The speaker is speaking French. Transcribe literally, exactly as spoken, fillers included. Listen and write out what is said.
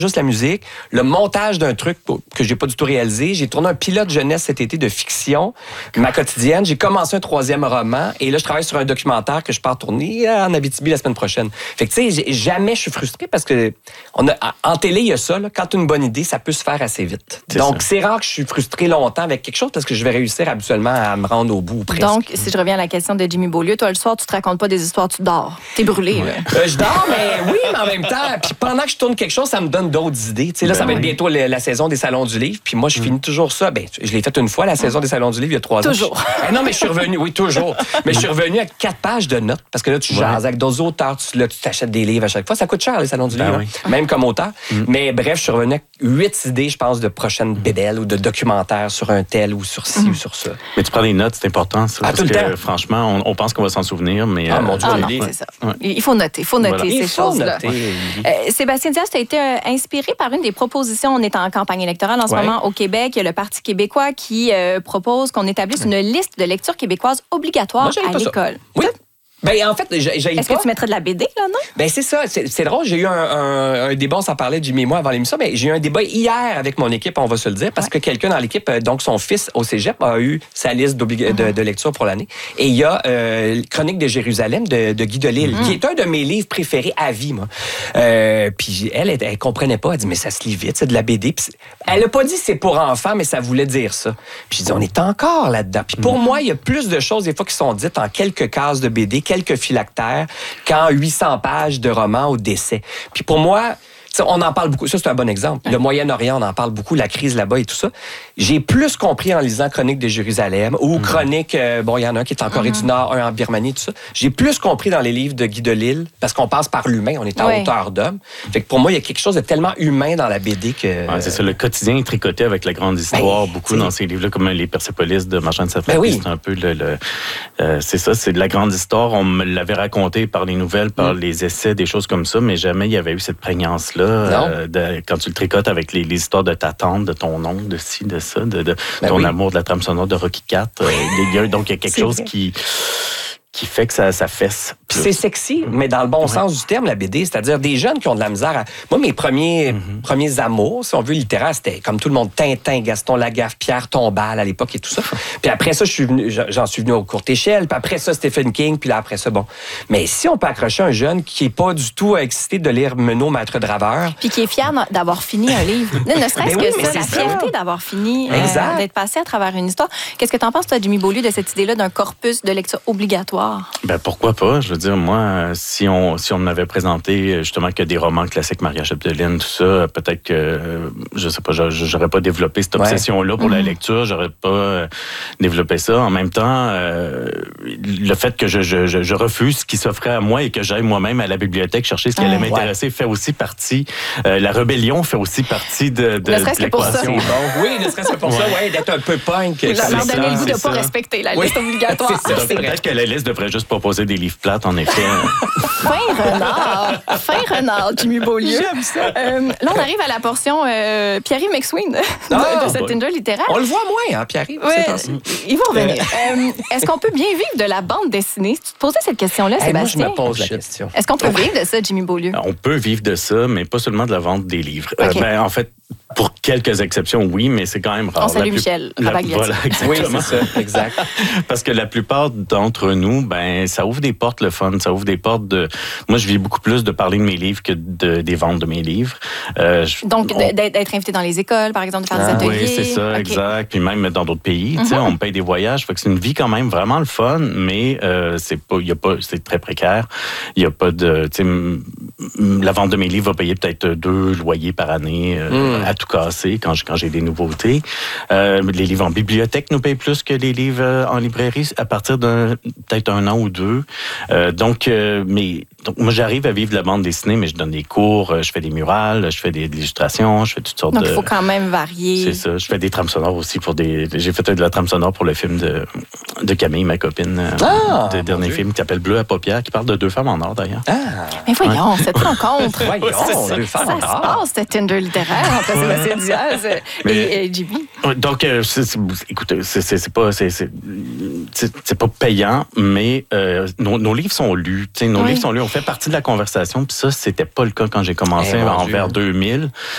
juste la musique, le montage d'un truc que j'ai pas du tout réalisé. J'ai tourné un pilote jeunesse cet été de fiction, ma quotidienne. J'ai commencé un troisième roman et là, je travaille sur un documentaire que je pars tourner en Abitibi la semaine prochaine. Fait que, tu sais, jamais je suis frustré parce que on a, en télé, il y a ça, là, quand tu as une bonne idée, ça peut se faire assez vite. C'est Donc, ça. C'est rare que je suis frustré longtemps avec quelque chose parce que je vais réussir habituellement à me rendre au bout, presque. Donc, si je reviens à la question de Jimmy Beaulieu, toi, le soir, tu te racontes pas des histoires, tu dors. T'es brûlé, ouais. là. Euh, je dors, mais oui, mais en même temps, puis pendant que je tourne quelque chose, ça me donne d'autres idées. T'sais, là, ben ça va oui. être bientôt la, la saison des Salons du Livre. Puis moi, je mm. finis toujours ça. Ben, je l'ai fait une fois, la saison des Salons du Livre, il y a trois toujours. ans. Toujours. Eh non, mais je suis revenu, oui, toujours. Mais je suis revenu avec quatre pages de notes. Parce que là, tu ouais. jases avec d'autres auteurs. Tu, là, tu t'achètes des livres à chaque fois. Ça coûte cher, les Salons du ben Livre. Oui. Hein, même comme auteur. Mm. Mais bref, je suis revenu avec huit idées, je pense, de prochaines bébelles ou de documentaires sur un tel ou sur ci mm. ou sur ça. Mais tu prends des notes, c'est important. Ça, ah, parce que, temps. franchement, on, on pense qu'on va s'en souvenir, mais... Ah, euh, mon Dieu, ah, non, c'est ça. Ouais. Il faut noter. Il faut noter voilà. ces choses-là. Euh, Sébastien Diaz, tu as été euh, inspiré par une des propositions. On est en campagne électorale en ce ouais. moment au Québec. Il y a le Parti québécois qui euh, propose qu'on établisse une liste de lecture québécoise obligatoire Moi, à l'école. Oui. Ben, en fait, j'ai, j'ai Est-ce pas... que tu mettrais de la B D, là, non? Ben, c'est ça. C'est, c'est drôle. J'ai eu un, un, un débat, on s'en parlait, Jimmy et moi, avant l'émission, mais j'ai eu un débat hier avec mon équipe, on va se le dire, parce ouais. que quelqu'un dans l'équipe, donc son fils au cégep, a eu sa liste uh-huh. de, de lecture pour l'année. Et il y a euh, Chronique de Jérusalem de, de Guy Delisle, uh-huh. qui est un de mes livres préférés à vie, moi. Euh, puis elle, elle, elle comprenait pas. Elle dit, mais ça se lit vite, c'est de la B D. Puis elle a pas dit c'est pour enfants, mais ça voulait dire ça. Puis j'ai dit, on est encore là-dedans. Puis pour uh-huh. moi, il y a plus de choses, des fois, qui sont dites en quelques cases de B D, quelques phylactères, qu'en huit cents pages de romans au décès. Puis pour moi, on en parle beaucoup. Ça, c'est un bon exemple. Le Moyen-Orient, on en parle beaucoup, la crise là-bas et tout ça. J'ai plus compris en lisant Chronique de Jérusalem ou mmh. Chronique, euh, bon, il y en a un qui est en Corée mmh. du Nord, un en Birmanie, tout ça. J'ai plus compris dans les livres de Guy Delisle parce qu'on passe par l'humain, on est en ouais. hauteur d'homme. Fait que pour moi, il y a quelque chose de tellement humain dans la B D que... Ouais, c'est ça, le quotidien est tricoté avec la grande histoire, ben, beaucoup dans ces livres-là, comme les Persépolis de Marjane Satrapi. Ben oui. C'est un peu le... le euh, c'est ça, c'est de la grande histoire. On me l'avait raconté par les nouvelles, par mmh. les essais, des choses comme ça, mais jamais il y avait eu cette prégnance-là. Euh, de, quand tu le tricotes avec les, les histoires de ta tante, de ton oncle, de ci, de ça, de, de ben ton oui. amour de la trame sonore de Rocky quatre. Euh, il y a, donc, il y a quelque chose vrai. qui... qui fait que ça, ça fesse. Puis c'est sexy, mais dans le bon ouais. sens du terme, la B D. C'est-à-dire des jeunes qui ont de la misère à... Moi, mes premiers, mm-hmm. premiers amours, si on veut, littéraires, c'était comme tout le monde, Tintin, Gaston Lagaffe, Pierre Tombal à l'époque et tout ça. Puis après ça, je suis venu, j'en suis venu aux courtes échelles. Puis après ça, Stephen King. Puis là, après ça, bon. Mais si on peut accrocher un jeune qui n'est pas du tout excité de lire Menot, Maître Draveur... Puis qui est fier d'avoir fini un livre. Ne serait-ce oui, que ça, la fierté ça. d'avoir fini, euh, d'être passé à travers une histoire. Qu'est-ce que tu en penses, toi, Jimmy Beaulieu, de cette idée-là d'un corpus de lecture obligatoire? Ben, pourquoi pas? Je veux dire, moi, si on si on m'avait présenté justement que des romans classiques, Maria Chapdelaine, tout ça, peut-être que, je sais pas, j'aurais pas développé cette obsession-là pour mm-hmm. la lecture, j'aurais pas développé ça. En même temps, euh, le fait que je, je, je refuse ce qui s'offrait à moi et que j'aille moi-même à la bibliothèque chercher ce qui allait ah, m'intéresser ouais. fait aussi partie, euh, la rébellion fait aussi partie de, de, de l'équation. Bon, oui, ne serait-ce que pour ouais. ça, ouais, d'être un peu punk. Leur donner le goût de ne pas respecter la liste oui. obligatoire. C'est ça, c'est peut-être que la liste devrait juste proposer des livres plates, en effet. Fin renard! Fin renard, Jimmy Beaulieu. J'aime ça. Euh, là, on arrive à la portion euh, Pierre-Yves McSween de, ah, de cette Tinder littéraire. On le voit moins, hein, Pierre-Yves. Ouais, il va revenir. Euh, est-ce qu'on peut bien vivre de la bande dessinée? Si tu te posais cette question-là, hey, Sébastien? Moi, je me pose la question. Est-ce qu'on peut vivre de ça, Jimmy Beaulieu? On peut vivre de ça, mais pas seulement de la vente des livres. Okay. Euh, ben, en fait, pour quelques exceptions, oui, mais c'est quand même rare. On salue la Michel plus... la... Voilà, exactement. Oui, c'est ça, exact. Parce que la plupart d'entre nous, ben, ça ouvre des portes, le fun. Ça ouvre des portes de... Moi, je vis beaucoup plus de parler de mes livres que de, des ventes de mes livres. Euh, je... Donc, on... d'être invité dans les écoles, par exemple, de faire ah, des ateliers. Oui, c'est ça, okay. exact. Puis même dans d'autres pays, mm-hmm. tu sais, on me paye des voyages. Fait que c'est une vie quand même vraiment le fun, mais euh, c'est pas, y a pas, c'est très précaire. Il y a pas de... Tu sais, la vente de mes livres va payer peut-être deux loyers par année euh, mm. à tout casser quand quand j'ai des nouveautés. Euh, les livres en bibliothèque nous payent plus que les livres en librairie à partir d'un peut-être un an ou deux. Euh, donc, euh, mais donc moi j'arrive à vivre de la bande dessinée, mais je donne des cours, je fais des murales, je fais des, des illustrations, je fais toutes sortes donc, de. Donc il faut quand même varier. C'est ça. Je fais des trames sonores aussi pour des. J'ai fait de la trame sonore pour le film de de Camille, ma copine, ah, de dernier film qui s'appelle Bleu à paupières, qui parle de deux femmes en or d'ailleurs. Ah. Mais voyons, ouais. cette rencontre. voyons, ça, deux femmes ça en or. Ça se passe, cette Tinder littéraire entre Sébastien Diaz mais, et, et Jimmy. Donc, euh, c'est, c'est, écoutez, c'est, c'est, c'est pas, c'est, c'est, c'est, c'est pas payant, mais euh, nos, nos livres sont lus. Nos oui. livres sont lus. On fait partie de la conversation. Puis ça, c'était pas le cas quand j'ai commencé eh, en vers deux mille.